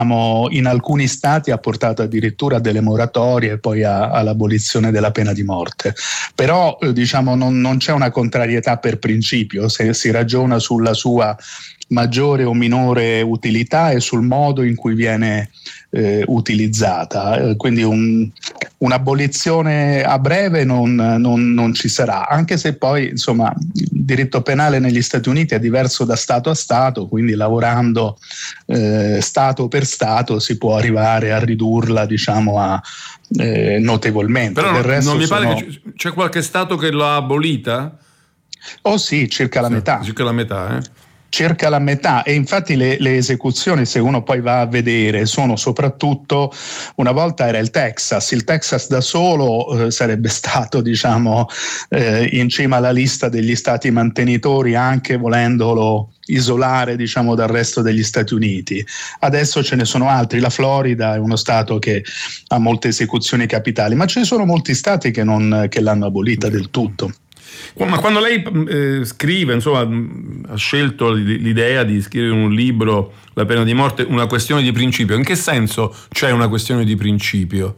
in alcuni stati ha portato addirittura a delle moratorie e poi all'abolizione della pena di morte. Però non c'è una contrarietà per principio, se si ragiona sulla sua maggiore o minore utilità e sul modo in cui viene utilizzata. Quindi un'abolizione a breve non ci sarà, anche se poi insomma il diritto penale negli Stati Uniti è diverso da Stato a Stato, quindi lavorando Stato per Stato si può arrivare a ridurla notevolmente. Però del resto non mi pare che c'è qualche Stato che l'ha abolita? Oh sì, circa la metà. Circa la metà, Circa la metà, e infatti le esecuzioni, se uno poi va a vedere, sono soprattutto, una volta era il Texas da solo sarebbe stato in cima alla lista degli stati mantenitori, anche volendolo isolare dal resto degli Stati Uniti. Adesso ce ne sono altri, la Florida è uno stato che ha molte esecuzioni capitali, ma ce ne sono molti stati che l'hanno abolita del tutto. Ma quando lei scrive, ha scelto l'idea di scrivere un libro, La pena di morte, una questione di principio, in che senso c'è una questione di principio?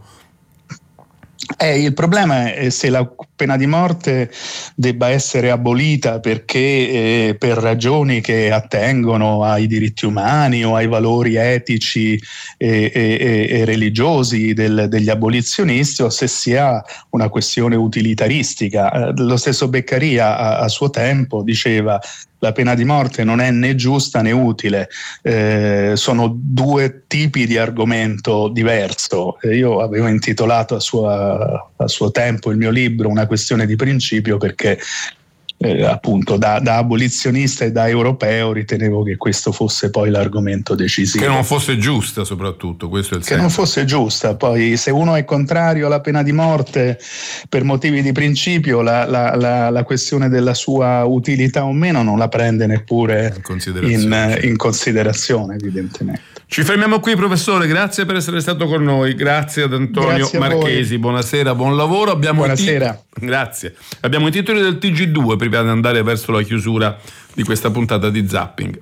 Il problema è se la pena di morte debba essere abolita perché per ragioni che attengono ai diritti umani o ai valori etici e religiosi degli abolizionisti, o se sia una questione utilitaristica. Lo stesso Beccaria a suo tempo diceva: la pena di morte non è né giusta né utile, sono due tipi di argomento diverso. Io avevo intitolato a suo tempo il mio libro Una questione di principio, perché appunto da abolizionista e da europeo ritenevo che questo fosse poi l'argomento decisivo. Che non fosse giusta, soprattutto, questo è il senso. Che non fosse giusta. Poi se uno è contrario alla pena di morte per motivi di principio, la questione della sua utilità o meno non la prende neppure in considerazione, evidentemente. Ci fermiamo qui, professore, grazie per essere stato con noi, grazie ad Antonio Marchesi, buonasera, buon lavoro. Buonasera. Grazie. Abbiamo i titoli del TG2 prima di andare verso la chiusura di questa puntata di Zapping.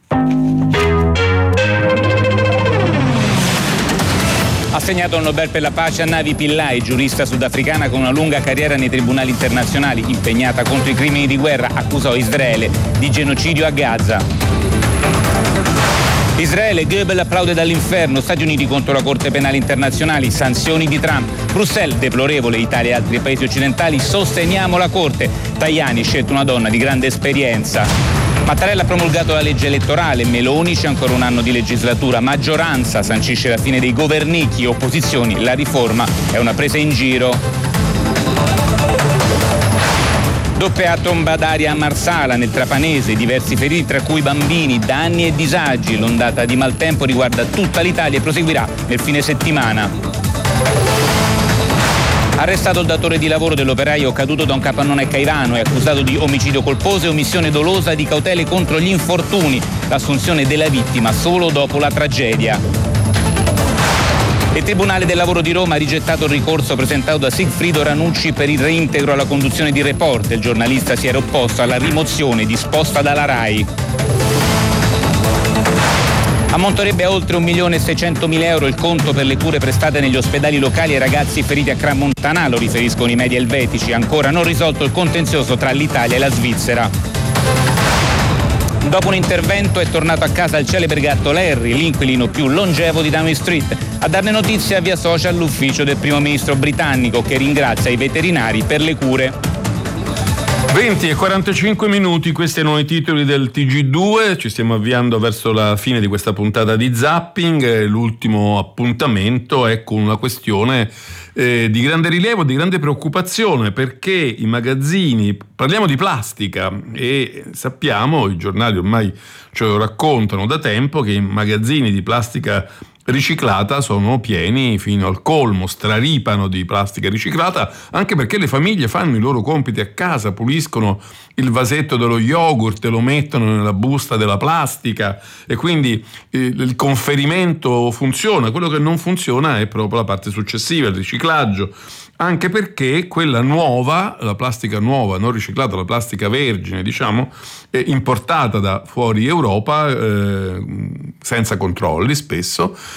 Assegnato il Nobel per la pace a Navi Pillay, giurista sudafricana con una lunga carriera nei tribunali internazionali, impegnata contro i crimini di guerra, accusò Israele di genocidio a Gaza. Israele, Goebbels applaude dall'inferno, Stati Uniti contro la Corte Penale Internazionale, sanzioni di Trump, Bruxelles, deplorevole, Italia e altri paesi occidentali, sosteniamo la Corte, Tajani, scelta una donna di grande esperienza. Mattarella ha promulgato la legge elettorale, Meloni c'è ancora un anno di legislatura, maggioranza sancisce la fine dei governicchi, opposizioni, la riforma è una presa in giro. Doppia tromba d'aria a Marsala, nel Trapanese, diversi feriti tra cui bambini, danni e disagi. L'ondata di maltempo riguarda tutta l'Italia e proseguirà nel fine settimana. Arrestato il datore di lavoro dell'operaio caduto da un capannone a Caivano, è accusato di omicidio colposo e omissione dolosa di cautele contro gli infortuni. L'assunzione della vittima solo dopo la tragedia. Il Tribunale del Lavoro di Roma ha rigettato il ricorso presentato da Sigfrido Ranucci per il reintegro alla conduzione di Report. Il giornalista si era opposto alla rimozione disposta dalla RAI. Ammonterebbe a oltre 1.600.000 euro il conto per le cure prestate negli ospedali locali ai ragazzi feriti a Crans-Montana, lo riferiscono i media elvetici. Ancora non risolto il contenzioso tra l'Italia e la Svizzera. Dopo un intervento è tornato a casa il celebre gatto Larry, l'inquilino più longevo di Downing Street. A darne notizia via social l'ufficio del primo ministro britannico, che ringrazia i veterinari per le cure. 20:45, questi erano i titoli del TG2, ci stiamo avviando verso la fine di questa puntata di Zapping. L'ultimo appuntamento è con una questione di grande rilievo, di grande preoccupazione, perché i magazzini, parliamo di plastica e sappiamo, i giornali ormai ce lo raccontano da tempo, che i magazzini di plastica riciclata sono pieni fino al colmo, straripano di plastica riciclata, anche perché le famiglie fanno i loro compiti a casa, puliscono il vasetto dello yogurt e lo mettono nella busta della plastica, e quindi il conferimento funziona. Quello che non funziona è proprio la parte successiva, il riciclaggio, anche perché quella nuova, la plastica nuova, non riciclata, la plastica vergine, diciamo, è importata da fuori Europa senza controlli spesso,